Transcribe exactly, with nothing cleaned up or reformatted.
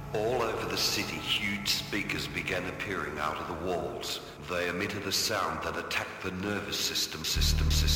All over the city, huge speakers began appearing out of the walls. They emitted a sound that attacked the nervous system, system, system.